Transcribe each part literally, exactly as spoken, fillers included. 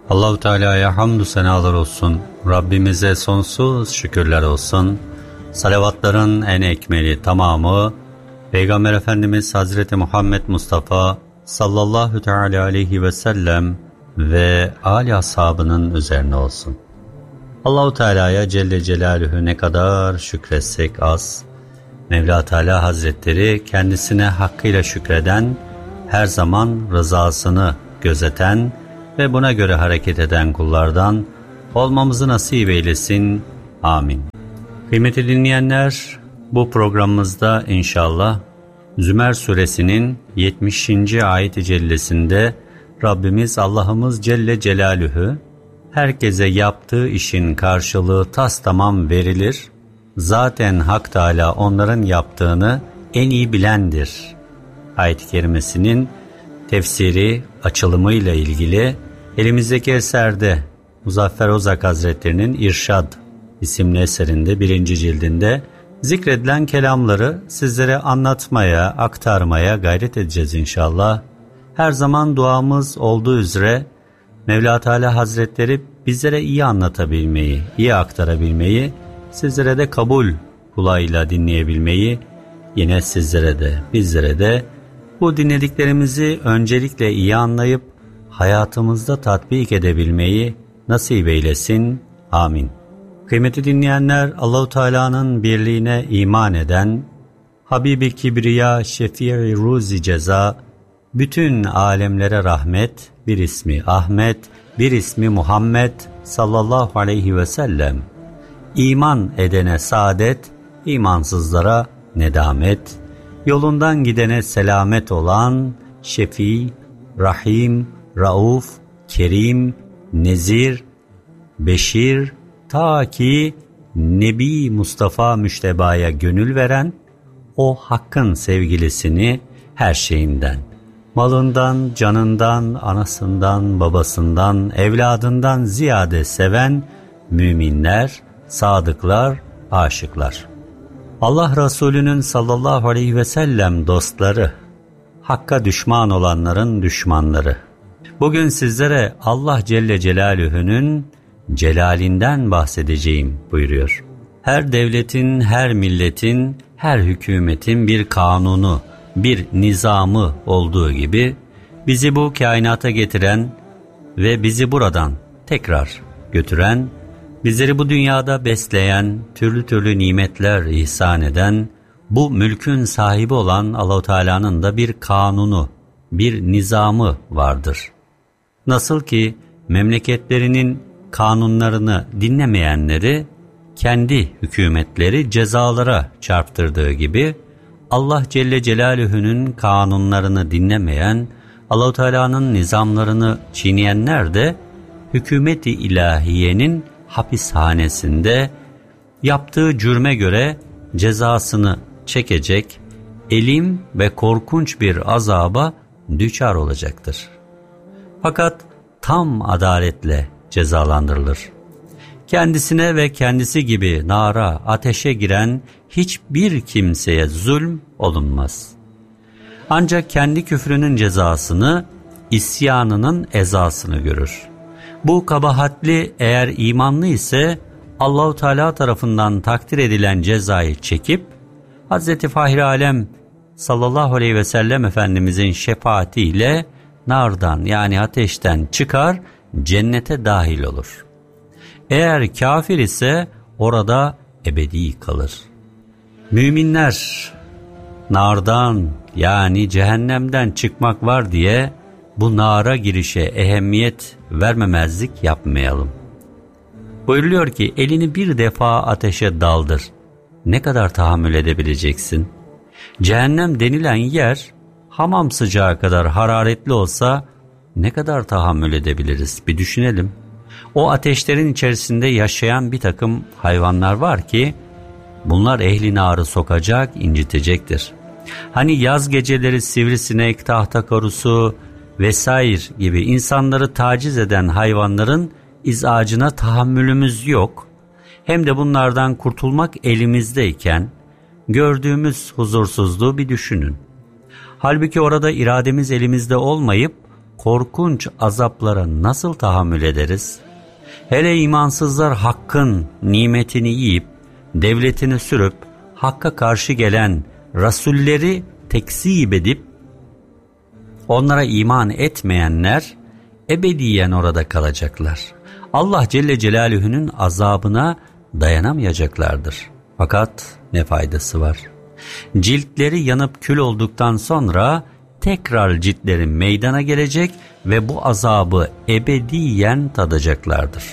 Allahu Teala'ya hamdü senalar olsun. Rabbimize sonsuz şükürler olsun. Salavatların en ekmeli tamamı Peygamber Efendimiz Hazreti Muhammed Mustafa sallallahu teala aleyhi ve sellem ve âli ashabının üzerine olsun. Allahu Teala'ya Celle Celaluhu ne kadar şükretsek az. Mevla Teala Hazretleri kendisine hakkıyla şükreden, her zaman rızasını gözeten ve buna göre hareket eden kullardan olmamızı nasip eylesin. Amin. Kıymetli dinleyenler, bu programımızda inşallah Zümer Suresinin yetmişinci ayet-i cellesinde Rabbimiz Allah'ımız Celle Celaluhu herkese yaptığı işin karşılığı tastamam verilir. Zaten Hak Teâlâ onların yaptığını en iyi bilendir. Ayet-i kerimesinin tefsiri, açılımıyla ilgili elimizdeki eserde Muzaffer Ozak Hazretleri'nin İrşad isimli eserinde birinci cildinde zikredilen kelamları sizlere anlatmaya, aktarmaya gayret edeceğiz inşallah. Her zaman duamız olduğu üzere Mevla Teala Hazretleri bizlere iyi anlatabilmeyi, iyi aktarabilmeyi, sizlere de kabul kulağıyla dinleyebilmeyi, yine sizlere de, bizlere de bu dinlediklerimizi öncelikle iyi anlayıp hayatımızda tatbik edebilmeyi nasip eylesin. Amin. Kıymetli dinleyenler, Allahu Teala'nın birliğine iman eden, Habibi Kibriya Şefii Ruzi Ceza, bütün alemlere rahmet, bir ismi Ahmet, bir ismi Muhammed sallallahu aleyhi ve sellem, iman edene saadet, imansızlara nedamet, yolundan gidene selamet olan Şefii, Rahim, Rauf, Kerim, Nezir, Beşir, ta ki Nebi Mustafa Müşteba'ya gönül veren o Hakk'ın sevgilisini her şeyinden, malından, canından, anasından, babasından, evladından ziyade seven müminler, sadıklar, aşıklar. Allah Resulü'nün sallallahu aleyhi ve sellem dostları, Hakk'a düşman olanların düşmanları. Bugün sizlere Allah Celle Celaluhu'nun celalinden bahsedeceğim buyuruyor. Her devletin, her milletin, her hükümetin bir kanunu, bir nizamı olduğu gibi bizi bu kainata getiren ve bizi buradan tekrar götüren, bizleri bu dünyada besleyen, türlü türlü nimetler ihsan eden, bu mülkün sahibi olan Allah-u Teala'nın da bir kanunu, bir nizamı vardır. Nasıl ki memleketlerinin kanunlarını dinlemeyenleri kendi hükümetleri cezalara çarptırdığı gibi, Allah Celle Celaluhu'nun kanunlarını dinlemeyen, Allah-u Teala'nın nizamlarını çiğneyenler de hükümeti ilahiyenin hapishanesinde yaptığı cürme göre cezasını çekecek, elim ve korkunç bir azaba düçar olacaktır. Fakat tam adaletle cezalandırılır. Kendisine ve kendisi gibi nara, ateşe giren hiçbir kimseye zulm olunmaz. Ancak kendi küfrünün cezasını, isyanının ezasını görür. Bu kabahatli eğer imanlı ise Allah-u Teala tarafından takdir edilen cezayı çekip Hz. Fahri Alem sallallahu aleyhi ve sellem Efendimizin şefaatiyle nardan yani ateşten çıkar, cennete dahil olur. Eğer kafir ise orada ebedi kalır. Müminler nardan yani cehennemden çıkmak var diye bu nara girişe ehemmiyet vermemezlik yapmayalım. Buyuruluyor ki elini bir defa ateşe daldır. Ne kadar tahammül edebileceksin? Cehennem denilen yer hamam sıcağı kadar hararetli olsa ne kadar tahammül edebiliriz? Bir düşünelim. O ateşlerin içerisinde yaşayan bir takım hayvanlar var ki bunlar ehli narı sokacak, incitecektir. Hani yaz geceleri sivrisinek, tahtakorusu vesaire gibi insanları taciz eden hayvanların izacına tahammülümüz yok. Hem de bunlardan kurtulmak elimizdeyken gördüğümüz huzursuzluğu bir düşünün. Halbuki orada irademiz elimizde olmayıp korkunç azaplara nasıl tahammül ederiz? Hele imansızlar Hakk'ın nimetini yiyip, devletini sürüp, Hakk'a karşı gelen rasulleri tekzip edip, onlara iman etmeyenler ebediyen orada kalacaklar. Allah Celle Celaluhu'nun azabına dayanamayacaklardır. Fakat ne faydası var? Ciltleri yanıp kül olduktan sonra tekrar ciltleri meydana gelecek ve bu azabı ebediyen tadacaklardır.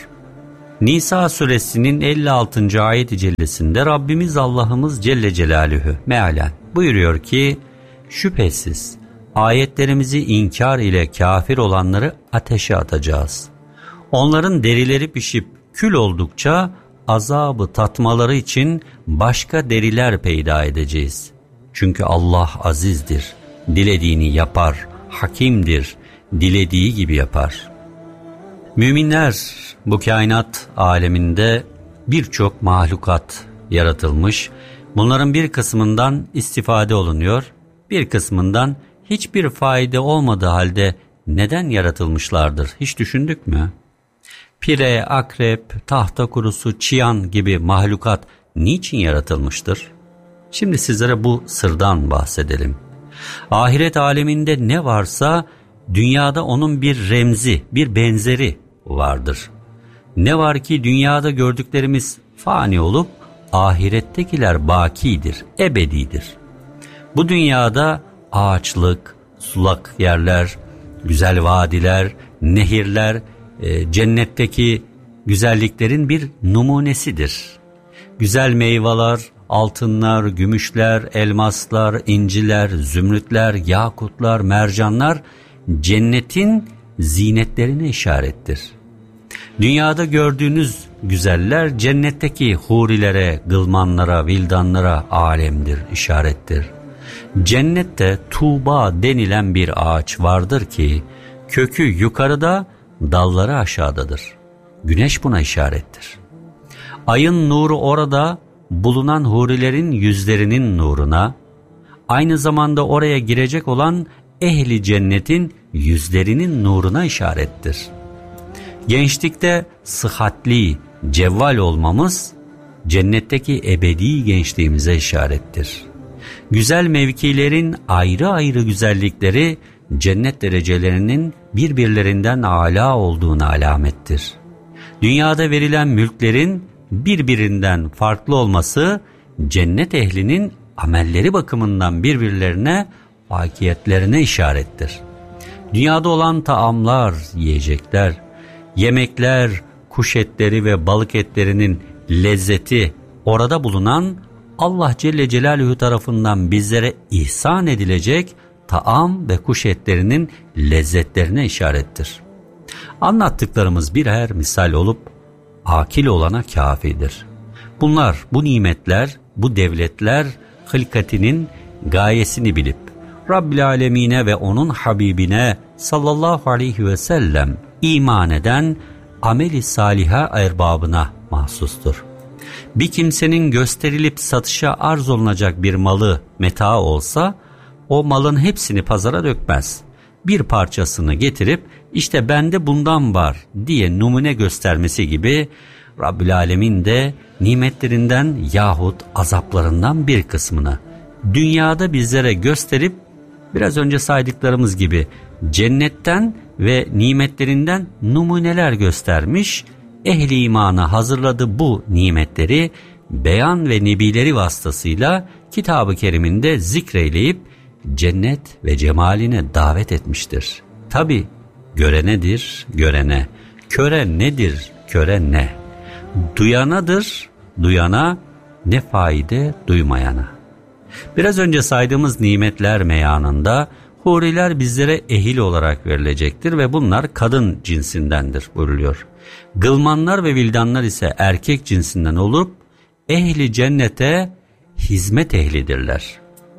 Nisa suresinin elli altıncı ayet-i cellesinde Rabbimiz Allah'ımız Celle Celaluhu mealen buyuruyor ki, şüphesiz ayetlerimizi inkar ile kafir olanları ateşe atacağız. Onların derileri pişip kül oldukça azabı tatmaları için başka deriler peyda edeceğiz. Çünkü Allah azizdir, dilediğini yapar, hakimdir, dilediği gibi yapar. Müminler bu kainat aleminde birçok mahlukat yaratılmış. Bunların bir kısmından istifade olunuyor, bir kısmından hiçbir fayda olmadığı halde neden yaratılmışlardır? Hiç düşündük mü? Pire, akrep, tahta kurusu, çıyan gibi mahlukat niçin yaratılmıştır? Şimdi sizlere bu sırdan bahsedelim. Ahiret aleminde ne varsa dünyada onun bir remzi, bir benzeri vardır. Ne var ki dünyada gördüklerimiz fani olup ahirettekiler bakidir, ebedidir. Bu dünyada ağaçlık, sulak yerler, güzel vadiler, nehirler, e, cennetteki güzelliklerin bir numunesidir. Güzel meyveler, altınlar, gümüşler, elmaslar, inciler, zümrütler, yakutlar, mercanlar cennetin zinetlerine işarettir. Dünyada gördüğünüz güzeller cennetteki hurilere, gılmanlara, vildanlara alemdir, işarettir. Cennette Tuğba denilen bir ağaç vardır ki kökü yukarıda, dalları aşağıdadır. Güneş buna işarettir. Ayın nuru orada bulunan hurilerin yüzlerinin nuruna, aynı zamanda oraya girecek olan ehli cennetin yüzlerinin nuruna işarettir. Gençlikte sıhhatli, cevval olmamız cennetteki ebedi gençliğimize işarettir. Güzel mevkilerin ayrı ayrı güzellikleri cennet derecelerinin birbirlerinden âlâ olduğuna alamettir. Dünyada verilen mülklerin birbirinden farklı olması cennet ehlinin amelleri bakımından birbirlerine, fakiyetlerine işarettir. Dünyada olan taamlar, yiyecekler, yemekler, kuş etleri ve balık etlerinin lezzeti orada bulunan Allah Celle Celaluhu tarafından bizlere ihsan edilecek taam ve kuş etlerinin lezzetlerine işarettir. Anlattıklarımız birer misal olup akil olana kafidir. Bunlar, bu nimetler, bu devletler hılkatinin gayesini bilip Rabbil Alemine ve onun Habibine sallallahu aleyhi ve sellem iman eden ameli saliha erbabına mahsustur. Bir kimsenin gösterilip satışa arz olunacak bir malı meta olsa, o malın hepsini pazara dökmez. Bir parçasını getirip işte bende bundan var diye numune göstermesi gibi Rabbül Alemin de nimetlerinden yahut azaplarından bir kısmını dünyada bizlere gösterip biraz önce saydıklarımız gibi cennetten ve nimetlerinden numuneler göstermiş, ehli imana hazırladı bu nimetleri beyan ve nebileri vasıtasıyla Kitab-ı Kerim'inde zikreyleyip cennet ve cemaline davet etmiştir. Tabi görenedir görene, köre nedir köre ne, duyanadır duyana, ne faide duymayana. Biraz önce saydığımız nimetler meyanında huriler bizlere ehil olarak verilecektir ve bunlar kadın cinsindendir buyruluyor. Gılmanlar ve vildanlar ise erkek cinsinden olup ehli cennete hizmet ehlidirler.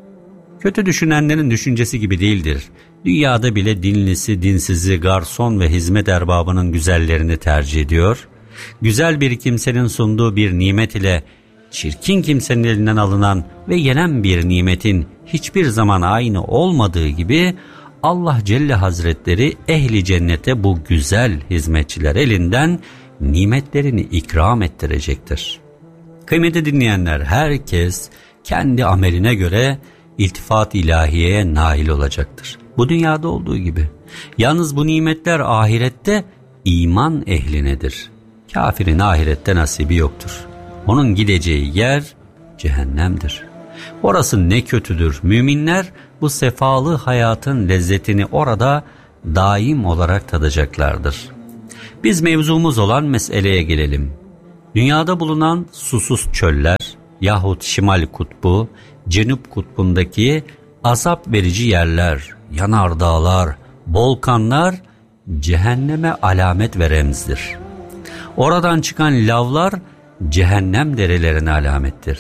Kötü düşünenlerin düşüncesi gibi değildir. Dünyada bile dinlisi, dinsizi, garson ve hizmet erbabının güzellerini tercih ediyor. Güzel bir kimsenin sunduğu bir nimet ile çirkin kimsenin elinden alınan ve yenen bir nimetin hiçbir zaman aynı olmadığı gibi Allah Celle Hazretleri ehli cennete bu güzel hizmetçiler elinden nimetlerini ikram ettirecektir. Kıymetli dinleyenler, herkes kendi ameline göre iltifat ilahiyeye nail olacaktır. Bu dünyada olduğu gibi. Yalnız bu nimetler ahirette iman ehlinedir. Kafirin ahirette nasibi yoktur. Onun gideceği yer cehennemdir. Orası ne kötüdür. Müminler bu sefalı hayatın lezzetini orada daim olarak tadacaklardır. Biz mevzumuz olan meseleye gelelim. Dünyada bulunan susuz çöller yahut Şimal Kutbu, Cenup Kutbu'ndaki azap verici yerler, yanardağlar, volkanlar cehenneme alamet ve remzdir. Oradan çıkan lavlar cehennem derelerine alamettir.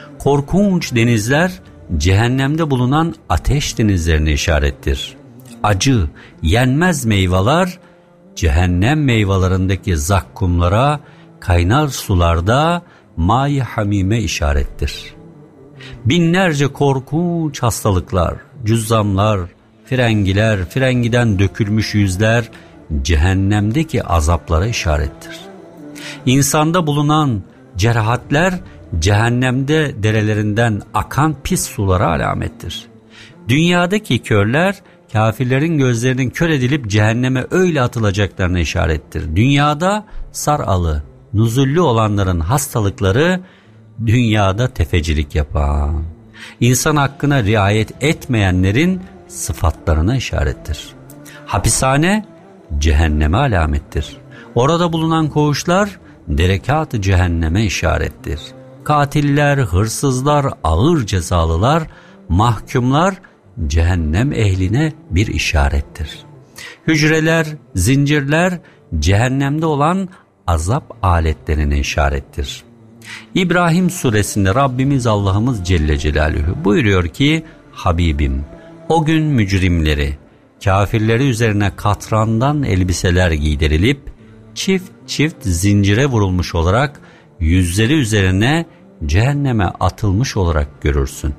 Korkunç denizler cehennemde bulunan ateş denizlerine işarettir. Acı, yenmez meyveler cehennem meyvelerindeki zakkumlara, kaynar sularda may-i hamime işarettir. Binlerce korkunç hastalıklar, cüzzamlar, frengiler, frengiden dökülmüş yüzler cehennemdeki azaplara işarettir. İnsanda bulunan cerahatler cehennemde derelerinden akan pis sulara alamettir. Dünyadaki körler kafirlerin gözlerinin kör edilip cehenneme öyle atılacaklarına işarettir. Dünyada saralı, nuzullu olanların hastalıkları dünyada tefecilik yapan, insan hakkına riayet etmeyenlerin sıfatlarına işarettir. Hapishane cehenneme alamettir. Orada bulunan koğuşlar derekat-ı cehenneme işarettir. Katiller, hırsızlar, ağır cezalılar, mahkumlar cehennem ehline bir işarettir. Hücreler, zincirler cehennemde olan azap aletlerine işarettir. İbrahim suresinde Rabbimiz Allah'ımız Celle Celaluhu buyuruyor ki, Habibim, o gün mücrimleri, kafirleri üzerine katrandan elbiseler giydirilip çift çift zincire vurulmuş olarak yüzleri üzerine cehenneme atılmış olarak görürsün.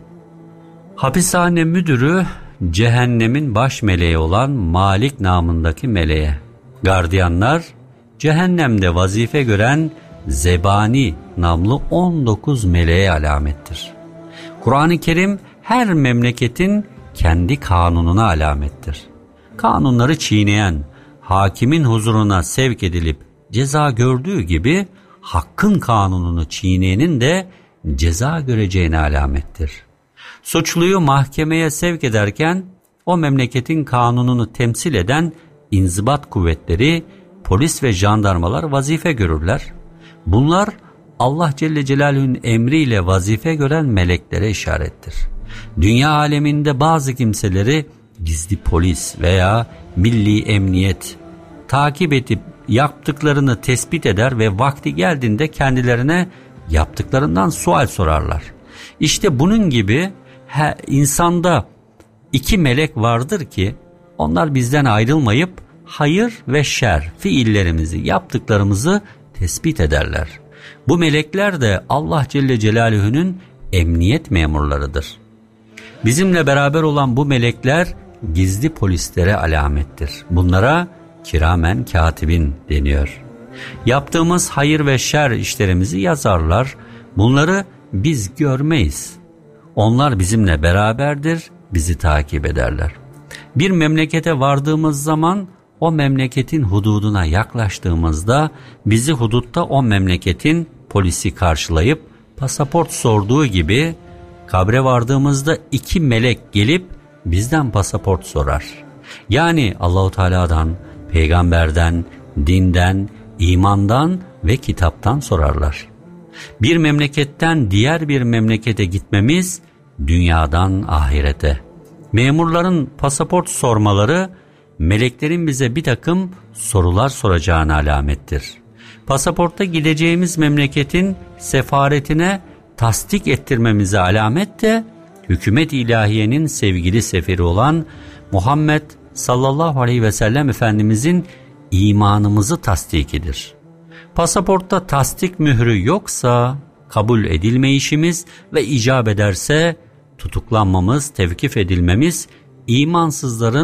Hapishane müdürü cehennemin baş meleği olan Malik namındaki meleğe, gardiyanlar cehennemde vazife gören Zebani namlı on dokuz meleğe alamettir. Kur'an-ı Kerim her memleketin kendi kanununa alamettir. Kanunları çiğneyen, hakimin huzuruna sevk edilip ceza gördüğü gibi hakkın kanununu çiğneyenin de ceza göreceğine alamettir. Suçluyu mahkemeye sevk ederken o memleketin kanununu temsil eden inzibat kuvvetleri, polis ve jandarmalar vazife görürler. Bunlar Allah Celle Celaluhu'nun emriyle vazife gören meleklere işarettir. Dünya aleminde bazı kimseleri gizli polis veya milli emniyet takip edip yaptıklarını tespit eder ve vakti geldiğinde kendilerine yaptıklarından sual sorarlar. İşte bunun gibi he, insanda iki melek vardır ki onlar bizden ayrılmayıp hayır ve şer fiillerimizi, yaptıklarımızı tespit ederler. Bu melekler de Allah Celle Celaluhu'nun emniyet memurlarıdır. Bizimle beraber olan bu melekler gizli polislere alamettir. Bunlara kiramen katibin deniyor. Yaptığımız hayır ve şer işlerimizi yazarlar. Bunları biz görmeyiz. Onlar bizimle beraberdir, bizi takip ederler. Bir memlekete vardığımız zaman o memleketin hududuna yaklaştığımızda bizi hudutta o memleketin polisi karşılayıp pasaport sorduğu gibi kabre vardığımızda iki melek gelip bizden pasaport sorar. Yani Allahu Teala'dan, peygamberden, dinden, imandan ve kitaptan sorarlar. Bir memleketten diğer bir memlekete gitmemiz dünyadan ahirete. Memurların pasaport sormaları meleklerin bize bir takım sorular soracağına alamettir. Pasaportta gideceğimiz memleketin sefaretine tasdik ettirmemize alamet de hükümet ilahiyenin sevgili seferi olan Muhammed sallallahu aleyhi ve sellem Efendimizin imanımızı tasdikidir. Pasaportta tasdik mührü yoksa kabul edilmeyişimiz ve icap ederse tutuklanmamız, tevkif edilmemiz imansızların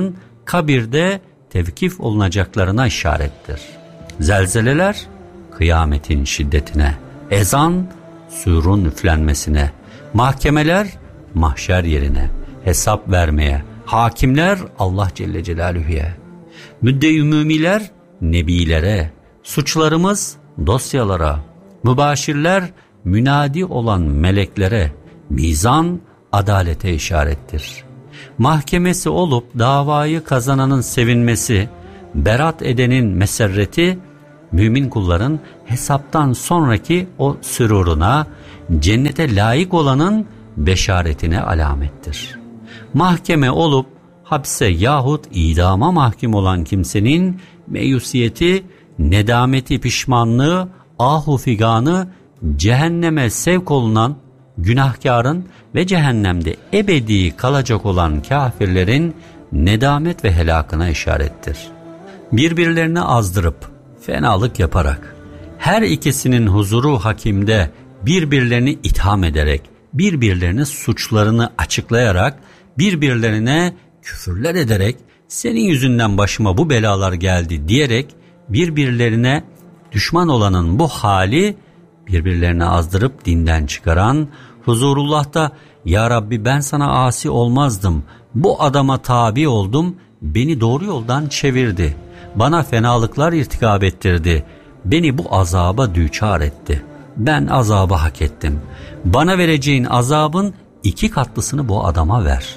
kabirde tevkif olunacaklarına işarettir. Zelzeleler kıyametin şiddetine, ezan surun üflenmesine, mahkemeler mahşer yerine, hesap vermeye, hakimler Allah Celle Celaluhu'ya, müdde-i ümumiler nebilere, suçlarımız dosyalara, mübaşirler münadi olan meleklere, mizan adalete işarettir. Mahkemesi olup davayı kazananın sevinmesi, berat edenin meserreti, mümin kulların hesaptan sonraki o süruruna, cennete layık olanın beşaretine alamettir. Mahkeme olup hapse yahut idama mahkum olan kimsenin meyusiyeti, nedameti, pişmanlığı, ahu figanı, cehenneme sevk olunan günahkarın ve cehennemde ebedi kalacak olan kafirlerin nedamet ve helakına işarettir. Birbirlerini azdırıp, fenalık yaparak, her ikisinin huzuru hakimde birbirlerini itham ederek, birbirlerinin suçlarını açıklayarak, birbirlerine küfürler ederek, senin yüzünden başıma bu belalar geldi diyerek, birbirlerine düşman olanın bu hali, birbirlerini azdırıp dinden çıkaran, huzurullah'ta ya Rabbi ben sana asi olmazdım, bu adama tabi oldum, beni doğru yoldan çevirdi, bana fenalıklar irtikab ettirdi, beni bu azaba düçar etti, ben azabı hak ettim, bana vereceğin azabın iki katlısını bu adama ver,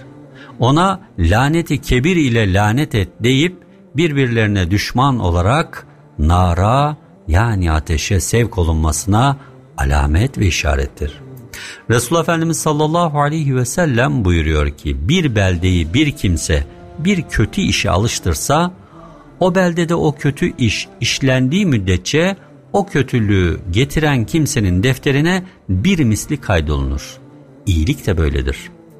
ona laneti kebir ile lanet et deyip birbirlerine düşman olarak nara yani ateşe sevk olunmasına alamet ve işarettir. Resulullah Efendimiz sallallahu aleyhi ve sellem buyuruyor ki bir beldeyi bir kimse bir kötü işe alıştırsa, o beldede o kötü iş işlendiği müddetçe o kötülüğü getiren kimsenin defterine bir misli kaydolunur. İyilik de böyledir.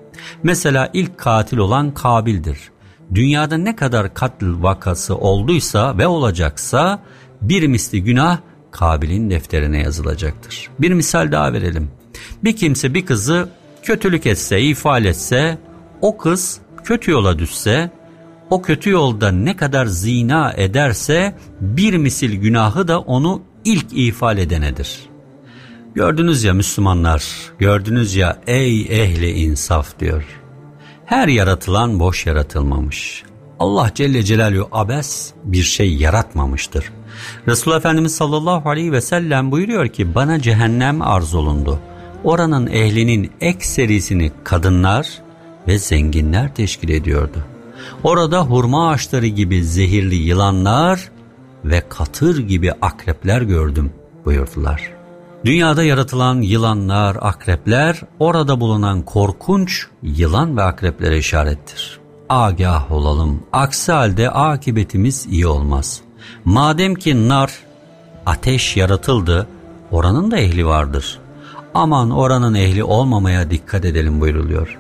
Mesela ilk katil olan Kabil'dir. Dünyada ne kadar katil vakası olduysa ve olacaksa bir misli günah Kabil'in defterine yazılacaktır. Bir misal daha verelim. Bir kimse bir kızı kötülük etse, ifade etse, o kız kötü yola düşse, o kötü yolda ne kadar zina ederse bir misil günahı da onu ilk ifade edenedir. Gördünüz ya Müslümanlar, gördünüz ya ey ehli insaf diyor. Her yaratılan boş yaratılmamış. Allah Celle Celaluhu abes bir şey yaratmamıştır. Resulullah Efendimiz sallallahu aleyhi ve sellem buyuruyor ki bana cehennem arz olundu. Oranın ehlinin ekserisini kadınlar ve zenginler teşkil ediyordu. Orada hurma ağaçları gibi zehirli yılanlar ve katır gibi akrepler gördüm buyurdular. Dünyada yaratılan yılanlar, akrepler orada bulunan korkunç yılan ve akreplere işarettir. Agah olalım, aksi halde akıbetimiz iyi olmaz. Madem ki nar, ateş yaratıldı, oranın da ehli vardır. Aman oranın ehli olmamaya dikkat edelim buyuruluyor.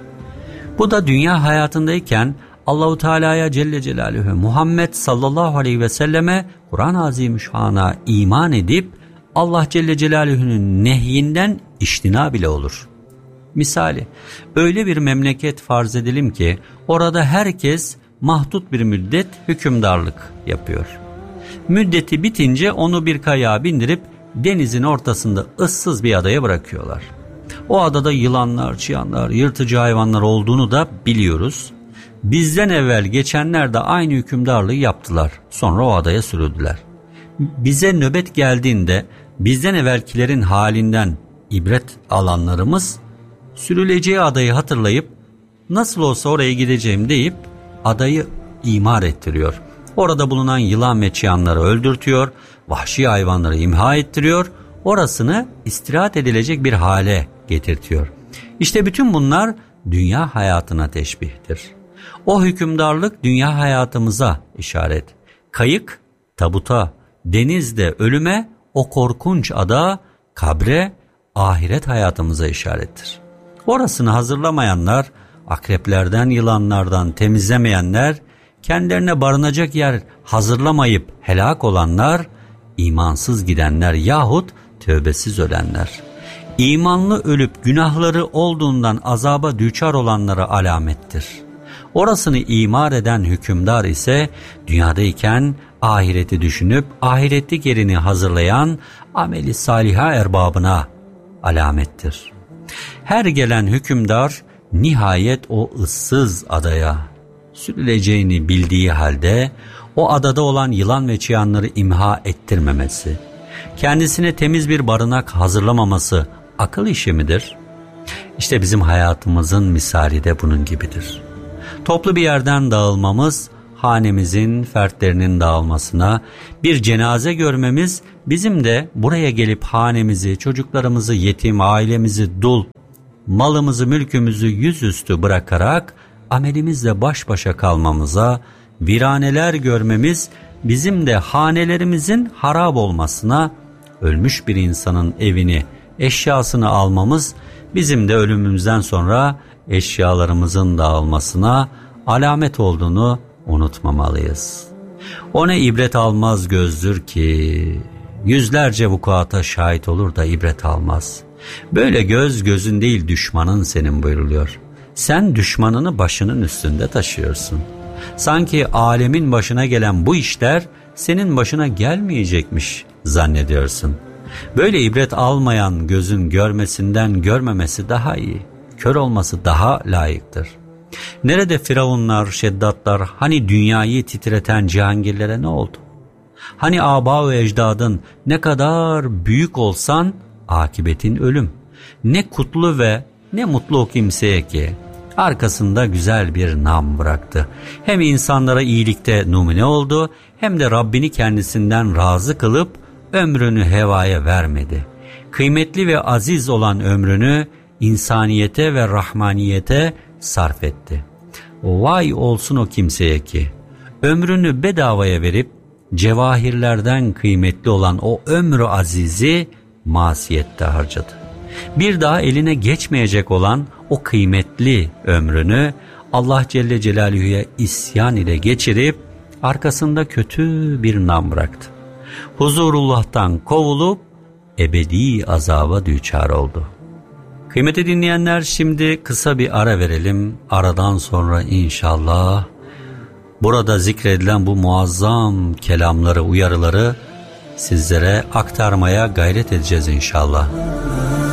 Bu da dünya hayatındayken Allahu Teala'ya Celle Celaluhu, Muhammed sallallahu aleyhi ve selleme, Kur'an-ı Azimüşşan'a iman edip Allah Celle Celaluhu'nun nehyinden iştina bile olur. Misali, öyle bir memleket farz edelim ki orada herkes mahdut bir müddet hükümdarlık yapıyor. Müddeti bitince onu bir kayağa bindirip denizin ortasında ıssız bir adaya bırakıyorlar. O adada yılanlar, çıyanlar, yırtıcı hayvanlar olduğunu da biliyoruz. Bizden evvel geçenler de aynı hükümdarlığı yaptılar. Sonra o adaya sürüldüler. Bize nöbet geldiğinde bizden evvelkilerin halinden ibret alanlarımız sürüleceği adayı hatırlayıp nasıl olsa oraya gideceğim deyip adayı imar ettiriyor. Orada bulunan yılan ve çıyanları öldürtüyor, vahşi hayvanları imha ettiriyor, orasını istirahat edilecek bir hale getirtiyor. İşte bütün bunlar dünya hayatına teşbihtir. O hükümdarlık dünya hayatımıza işaret. Kayık tabuta, denizde ölüme, o korkunç ada kabre, ahiret hayatımıza işarettir. Orasını hazırlamayanlar, akreplerden, yılanlardan temizlemeyenler, kendilerine barınacak yer hazırlamayıp helak olanlar, imansız gidenler yahut tövbesiz ölenler. İmanlı ölüp günahları olduğundan azaba düçar olanlara alamettir. Orasını imar eden hükümdar ise dünyadayken ahireti düşünüp ahiretlik yerini hazırlayan ameli saliha erbabına alamettir. Her gelen hükümdar nihayet o ıssız adaya sürüleceğini bildiği halde o adada olan yılan ve çıyanları imha ettirmemesi, kendisine temiz bir barınak hazırlamaması akıl işi midir? İşte bizim hayatımızın misali de bunun gibidir. Toplu bir yerden dağılmamız, hanemizin fertlerinin dağılmasına, bir cenaze görmemiz bizim de buraya gelip hanemizi, çocuklarımızı yetim, ailemizi dul, malımızı, mülkümüzü yüzüstü bırakarak amelimizle baş başa kalmamıza, viraneler görmemiz bizim de hanelerimizin harap olmasına, ölmüş bir insanın evini, eşyasını almamız bizim de ölümümüzden sonra eşyalarımızın dağılmasına alamet olduğunu unutmamalıyız. O ne ibret almaz gözdür ki yüzlerce vukuata şahit olur da ibret almaz. Böyle göz gözün değil düşmanın senin buyruluyor. Sen düşmanını başının üstünde taşıyorsun. Sanki alemin başına gelen bu işler senin başına gelmeyecekmiş zannediyorsun. Böyle ibret almayan gözün görmesinden görmemesi daha iyi. Kör olması daha layıktır. Nerede firavunlar, şeddatlar, hani dünyayı titreten cihangirlere ne oldu? Hani âbâ-ı ecdadın ne kadar büyük olsan akıbetin ölüm. Ne kutlu ve ne mutlu o kimseye ki arkasında güzel bir nam bıraktı. Hem insanlara iyilikte numune oldu hem de Rabbini kendisinden razı kılıp ömrünü hevaya vermedi. Kıymetli ve aziz olan ömrünü insaniyete ve rahmaniyete sarf etti. Vay olsun o kimseye ki ömrünü bedavaya verip cevahirlerden kıymetli olan o ömrü azizi masiyette harcadı. Bir daha eline geçmeyecek olan o kıymetli ömrünü Allah Celle Celaluhu'ya isyan ile geçirip arkasında kötü bir nam bıraktı. Huzurullah'tan kovulup ebedi azaba düçar oldu. Kıymetli dinleyenler, şimdi kısa bir ara verelim. Aradan sonra inşallah burada zikredilen bu muazzam kelamları, uyarıları sizlere aktarmaya gayret edeceğiz inşallah.